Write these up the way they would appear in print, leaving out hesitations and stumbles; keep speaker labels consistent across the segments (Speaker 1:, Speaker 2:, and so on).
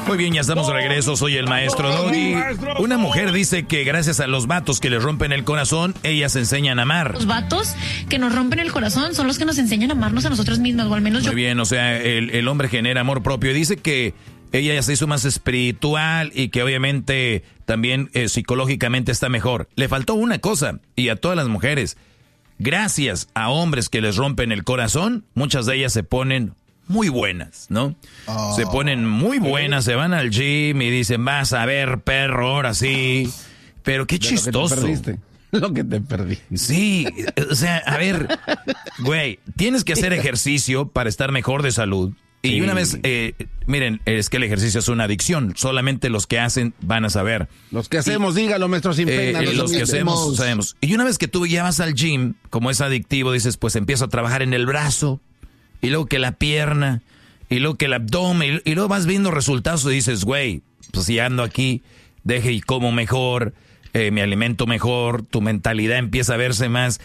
Speaker 1: Muy bien, ya estamos de regreso. Soy el maestro Doggy. Una mujer dice que gracias a los vatos que les rompen el corazón, ellas enseñan a amar.
Speaker 2: Los vatos que nos rompen el corazón son los que nos enseñan a amarnos a nosotros mismos, o al menos yo.
Speaker 1: Muy bien, o sea, el hombre genera amor propio. Dice que ella ya se hizo más espiritual y que obviamente también psicológicamente está mejor. Le faltó una cosa, y a todas las mujeres, gracias a hombres que les rompen el corazón, muchas de ellas se ponen muy buenas, ¿no? Se ponen muy buenas, se van al gym y dicen, vas a ver, perro, ahora sí. Pero qué chistoso.
Speaker 3: Lo que te perdí.
Speaker 1: Sí, o sea, a ver, güey, tienes que hacer ejercicio para estar mejor de salud. Y sí. Una vez, miren, es que el ejercicio es una adicción. Solamente los que hacen van a saber.
Speaker 3: Los que hacemos, dígalo, maestro, sin pena.
Speaker 1: Los que hacemos, sabemos. Y una vez que tú ya vas al gym, como es adictivo, dices, pues empiezo a trabajar en el brazo, y luego que la pierna, y luego que el abdomen, y luego vas viendo resultados y dices, güey, pues si ando aquí, deje y como mejor, me alimento mejor, tu mentalidad empieza a verse más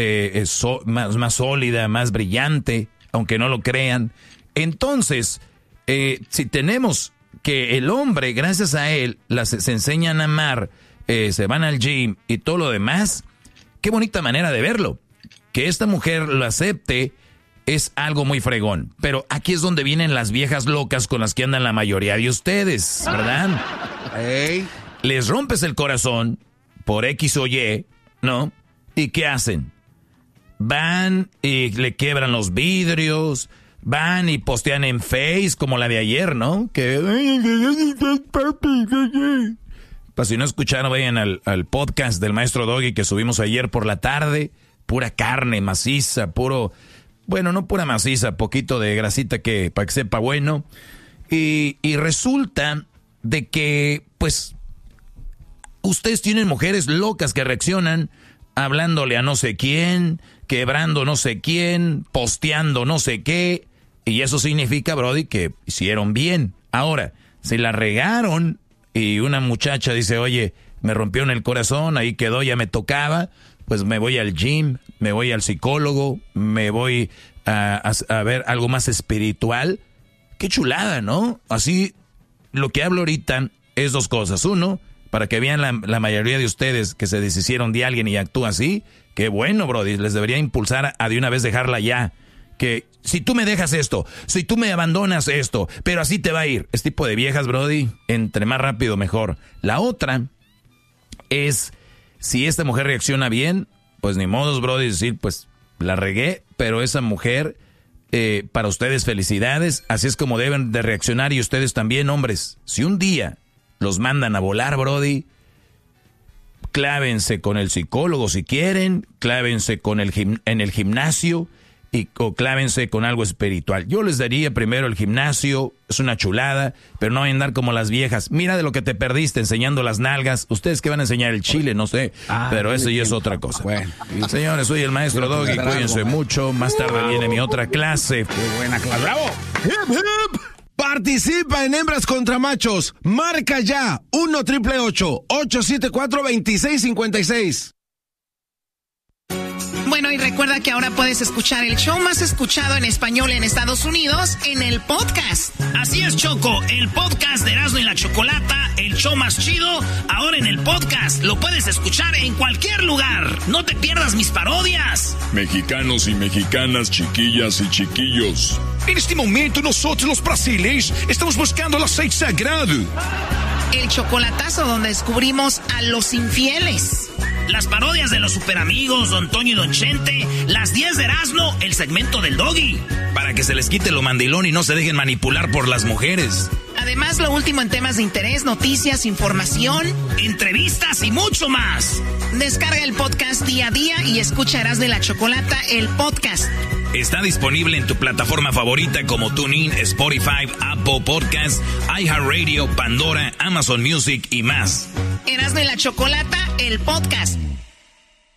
Speaker 1: sólida, más brillante, aunque no lo crean. Entonces, si tenemos que el hombre, gracias a él, se enseñan a amar, se van al gym y todo lo demás, qué bonita manera de verlo. Que esta mujer lo acepte es algo muy fregón. Pero aquí es donde vienen las viejas locas con las que andan la mayoría de ustedes, ¿verdad?
Speaker 3: Hey.
Speaker 1: Les rompes el corazón por X o Y, ¿no? ¿Y qué hacen? Van y le quiebran los vidrios, van y postean en Face como la de ayer, ¿no? Que... Pues si no escucharon, vayan al podcast del maestro Doggy que subimos ayer por la tarde. Pura carne maciza, puro... Bueno, no pura maciza, poquito de grasita que para que sepa bueno. Y resulta de que, pues, ustedes tienen mujeres locas que reaccionan hablándole a no sé quién, quebrando no sé quién, posteando no sé qué. Y eso significa, brody, que hicieron bien. Ahora, si la regaron y una muchacha dice, oye, me rompieron el corazón, ahí quedó, ya me tocaba, pues me voy al gym, me voy al psicólogo, me voy a ver algo más espiritual. Qué chulada, ¿no? Así, lo que hablo ahorita es dos cosas. Uno, para que vean la mayoría de ustedes que se deshicieron de alguien y actúa así, qué bueno, brody, les debería impulsar a de una vez dejarla ya. Que si tú me dejas esto, si tú me abandonas esto, pero así te va a ir. Este tipo de viejas, brody, entre más rápido mejor. La otra es, si esta mujer reacciona bien, pues ni modos, brody, decir, pues la regué, pero esa mujer, para ustedes felicidades, así es como deben de reaccionar y ustedes también, hombres. Si un día los mandan a volar, brody, clávense con el psicólogo si quieren, clávense con en el gimnasio, o clávense con algo espiritual. Yo les daría primero el gimnasio, es una chulada, pero no andar como las viejas. Mira de lo que te perdiste enseñando las nalgas. Ustedes que van a enseñar el chile, no sé, pero eso ya es otra cosa. Bueno, señores, soy el maestro Doggy, cuídense mucho. Más tarde viene mi otra clase.
Speaker 3: ¡Qué buena clase! ¡Bravo! ¡Hip, hip! Participa en Hembras contra Machos. Marca ya 1-888-874-2656.
Speaker 4: Bueno, y recuerda que ahora puedes escuchar el show más escuchado en español en Estados Unidos en el podcast.
Speaker 5: Así es, Choco, el podcast de Erasmo y la Chocolata, el show más chido, ahora en el podcast. Lo puedes escuchar en cualquier lugar. No te pierdas mis parodias.
Speaker 6: Mexicanos y mexicanas, chiquillas y chiquillos.
Speaker 7: En este momento nosotros los brasileños estamos buscando el aceite sagrado.
Speaker 4: El chocolatazo donde descubrimos a los infieles.
Speaker 5: Las parodias de los superamigos, Don Toño y Don Chente, las 10 de Erasmo, el segmento del Doggy.
Speaker 1: Para que se les quite lo mandilón y no se dejen manipular por las mujeres.
Speaker 4: Además, lo último en temas de interés, noticias, información,
Speaker 5: entrevistas y mucho más.
Speaker 4: Descarga el podcast día a día y escucha Erasmo y la Chocolata, el podcast.
Speaker 1: Está disponible en tu plataforma favorita como TuneIn, Spotify, Apple Podcasts, iHeartRadio, Pandora, Amazon Music y más.
Speaker 4: Erasmo y la Chocolata, el podcast.